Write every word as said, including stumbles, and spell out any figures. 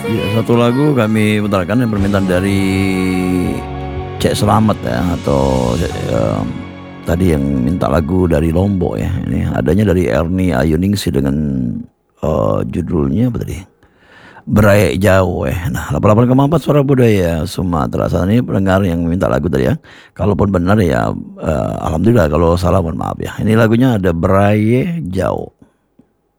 Ya, satu lagu kami putarkan yang permintaan dari Cek Selamat ya, atau em, tadi yang minta lagu dari Lombok ya. Ini adanya dari Erni Ayuningsi dengan eh, judulnya apa tadi? Berayak Jauh eh. Nah, delapan puluh delapan koma empat Suara Budaya Sumatera. Saat ini pendengar yang minta lagu tadi ya. Kalaupun benar ya, eh, alhamdulillah. Kalau salah mohon maaf ya. Ini lagunya ada Berayak Jauh.